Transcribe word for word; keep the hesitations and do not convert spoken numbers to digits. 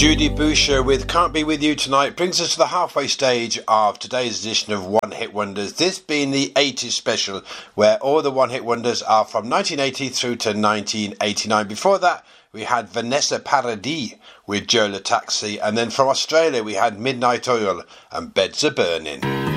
Judy Boucher with Can't Be With You Tonight brings us to the halfway stage of today's edition of One Hit Wonders, this being the eighties special, where all the One Hit Wonders are from nineteen eighty through to nineteen eighty-nine. Before that, we had Vanessa Paradis with Joe Le Taxi, and then from Australia we had Midnight Oil and Beds Are Burning.